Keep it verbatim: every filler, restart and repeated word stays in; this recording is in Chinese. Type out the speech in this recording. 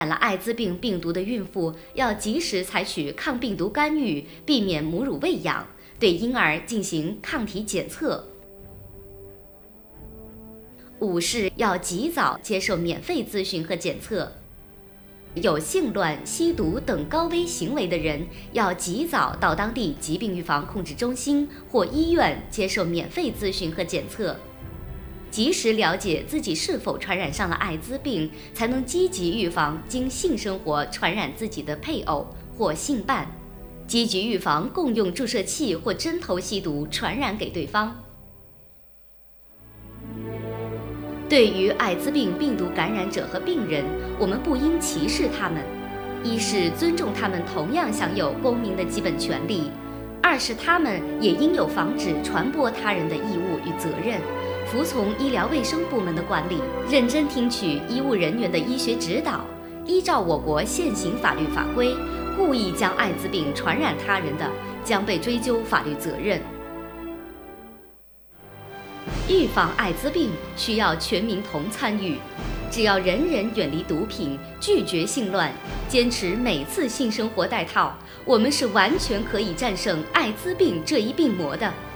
感染了艾滋病病毒的孕妇要及时采取抗病毒干预，避免母乳喂养，对婴儿进行抗体检测。五是要及早接受免费咨询和检测。有性乱、吸毒等高危行为的人，要及早到当地疾病预防控制中心或医院接受免费咨询和检测。及时了解自己是否传染上了艾滋病，才能积极预防经性生活传染自己的配偶或性伴，积极预防共用注射器或针头吸毒传染给对方。对于艾滋病病毒感染者和病人，我们不应歧视他们。一是尊重他们同样享有公民的基本权利；二是他们也应有防止传播他人的义务与责任，服从医疗卫生部门的管理，认真听取医务人员的医学指导，依照我国现行法律法规，故意将艾滋病传染他人的，将被追究法律责任。预防艾滋病需要全民同参与，只要人人远离毒品，拒绝性乱，坚持每次性生活带套，我们是完全可以战胜艾滋病这一病魔的。